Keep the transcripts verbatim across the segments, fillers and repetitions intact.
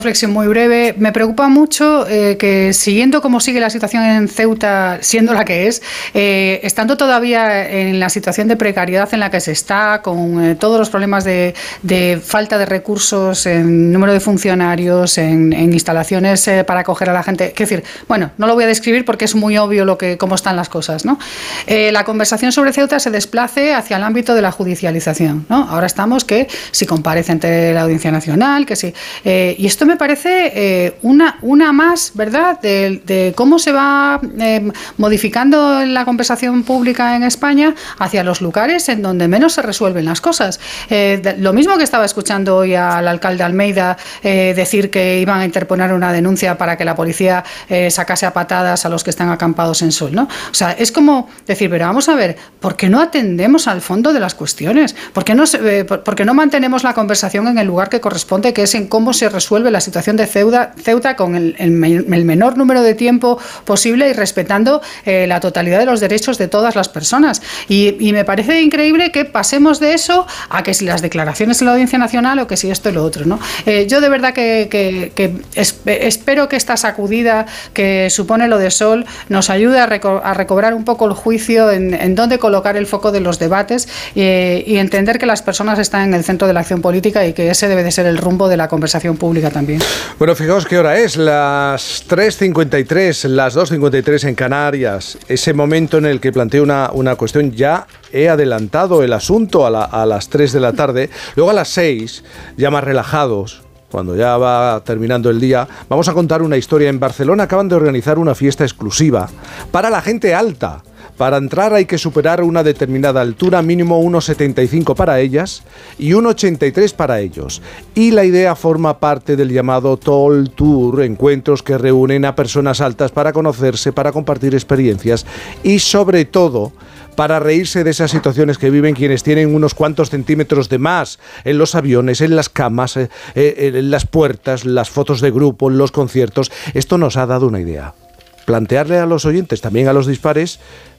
Reflexión muy breve. Me preocupa mucho eh, que, siguiendo como sigue la situación en Ceuta, siendo la que es, eh, estando todavía en la situación de precariedad en la que se está, con eh, todos los problemas de, de falta de recursos, en número de funcionarios, en, en instalaciones eh, para acoger a la gente. Quiero decir, bueno, no lo voy a describir porque es muy obvio lo que, cómo están las cosas, ¿no? Eh, la conversación sobre Ceuta se desplace hacia el ámbito de la judicialización, ¿no? Ahora estamos que si comparece ante la Audiencia Nacional, que si... Eh, y esto me parece eh, una, una más, ¿verdad?, de, de cómo se va eh, modificando la conversación pública en España hacia los lugares en donde menos se resuelven las cosas. Eh, de, lo mismo que estaba escuchando hoy al alcalde Almeida eh, decir que iban a interponer una denuncia para que la policía eh, sacase a patadas a los que están acampados en Sol, ¿no? O sea, es como decir, pero vamos a ver, ¿por qué no atendemos al fondo de las cuestiones? ¿Por qué no, eh, por, por qué no mantenemos la conversación en el lugar que corresponde, que es en cómo se resuelve la situación de Ceuta, Ceuta con el, el, el menor número de tiempo posible y respetando eh, la totalidad de los derechos de todas las personas? Y, y me parece increíble que pasemos de eso a que si las declaraciones en la Audiencia Nacional o que si esto y lo otro, ¿no? Eh, yo de verdad que, que, que es, espero que esta sacudida que supone lo de Sol nos ayude a, reco a recobrar un poco el juicio en, en dónde colocar el foco de los debates eh, y entender que las personas están en el centro de la acción política y que ese debe de ser el rumbo de la conversación pública también. Bueno, fijaos qué hora es, las tres cincuenta y tres, las dos cincuenta y tres en Canarias, ese momento en el que planteo una, una cuestión. Ya he adelantado el asunto a, la, a las tres de la tarde, luego a las seis, ya más relajados, cuando ya va terminando el día, vamos a contar una historia. En Barcelona acaban de organizar una fiesta exclusiva para la gente alta. Para entrar hay que superar una determinada altura, mínimo uno setenta y cinco para ellas y uno ochenta y tres para ellos. Y la idea forma parte del llamado Tall Tour, encuentros que reúnen a personas altas para conocerse, para compartir experiencias y sobre todo para reírse de esas situaciones que viven quienes tienen unos cuantos centímetros de más en los aviones, en las camas, eh, eh, en las puertas, las fotos de grupo, en los conciertos. Esto nos ha dado una idea. Plantearle a los oyentes, también a los dispares,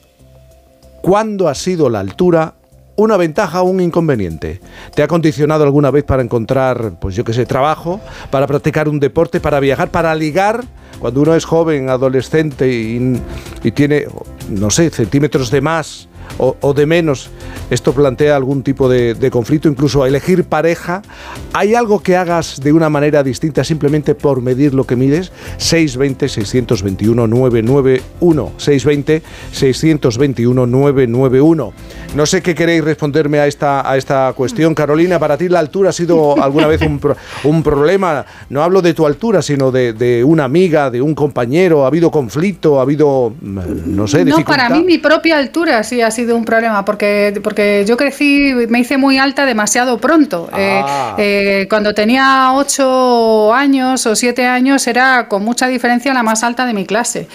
¿cuándo ha sido la altura una ventaja o un inconveniente? ¿Te ha condicionado alguna vez para encontrar, pues yo qué sé, trabajo, para practicar un deporte, para viajar, para ligar? Cuando uno es joven, adolescente y, y tiene, no sé, centímetros de más o, o de menos, esto plantea algún tipo de, de conflicto, incluso a elegir pareja. ¿Hay algo que hagas de una manera distinta simplemente por medir lo que mides? seis veinte, seiscientos veintiuno, novecientos noventa y uno, seiscientos veinte, seiscientos veintiuno, novecientos noventa y uno. No sé qué queréis responderme a esta, a esta cuestión. Carolina, ¿para ti la altura ha sido alguna vez un, pro, un problema? No hablo de tu altura, sino de, de una amiga, de un compañero. ¿Ha habido conflicto? ¿Ha habido, no sé, dificultad? No, para mí mi propia altura sí ha sido un problema, porque, porque yo crecí, me hice muy alta demasiado pronto. Ah. Eh, eh, cuando tenía ocho años o siete años era con mucha diferencia la más alta de mi clase.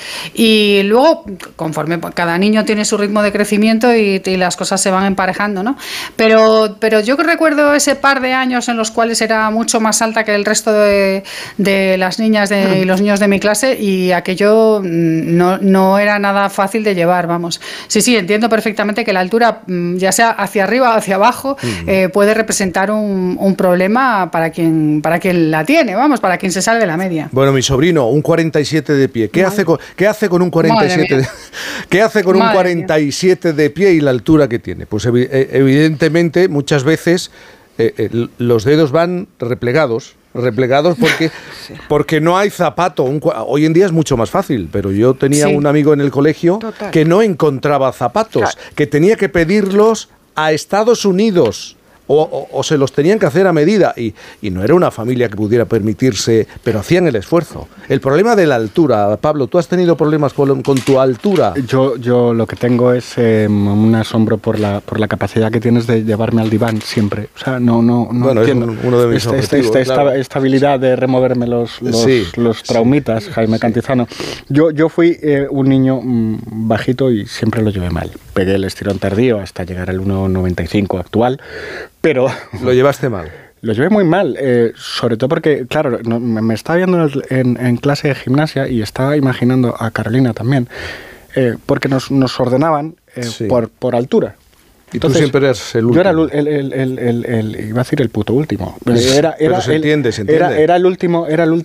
Y luego, conforme cada niño tiene su ritmo de crecimiento y, y las cosas se van emparejando, ¿no? Pero, pero yo recuerdo ese par de años en los cuales era mucho más alta que el resto de, de las niñas de, y los niños de mi clase, y aquello no, no era nada fácil de llevar, vamos. Sí, sí, entiendo perfectamente que la altura, ya sea hacia arriba o hacia abajo, uh-huh. eh, puede representar un, un problema para quien, para quien la tiene, vamos, para quien se sale de la media. Bueno, mi sobrino, un cuarenta y siete de pie. ¿Qué, hace con, ¿qué hace con un cuarenta y siete de, ¿qué hace con un cuarenta y siete de pie y la altura que tiene? Pues evidentemente muchas veces eh, eh, los dedos van replegados, replegados porque, sí. porque no hay zapato. Un, hoy en día es mucho más fácil, pero yo tenía sí. un amigo en el colegio Total. que no encontraba zapatos, claro. que tenía que pedirlos a Estados Unidos. O, o, o se los tenían que hacer a medida y, y no era una familia que pudiera permitirse, pero hacían el esfuerzo. El problema de la altura, Pablo, ¿tú has tenido problemas con, con tu altura? Yo, yo lo que tengo es eh, un asombro por la, por la capacidad que tienes de llevarme al diván siempre. O sea, no, no, no bueno, entiendo. Es uno de mis esta, objetivos, esta, esta, claro. esta habilidad de removerme los, los, sí, los traumitas, sí, Jaime sí. Cantizano. Yo, yo fui eh, un niño mmm, bajito y siempre lo llevé mal. Pegué el estirón tardío hasta llegar al uno noventa y cinco actual. Pero lo llevaste mal. Lo llevé muy mal, eh, sobre todo porque, claro, no, me, me estaba viendo en, en clase de gimnasia y estaba imaginando a Carolina también, eh, porque nos, nos ordenaban eh, sí. por, por altura. Y entonces, tú siempre eras el último. Yo era el, el, el, el, el, el iba a decir el puto último. Era, era, Pero se el, entiende, se entiende. Era, era el último, era el último.